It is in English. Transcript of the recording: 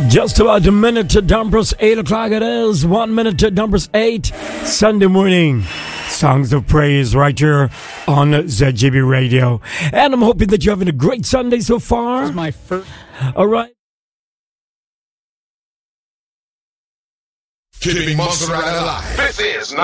Just about a minute to Dumbrus 8 o'clock it is. 1 minute to Dumbrus 8. Sunday morning. Songs of praise right here on ZGB Radio. And I'm hoping that you're having a great Sunday so far. This is my first. All right. Keeping Montserrat alive. This is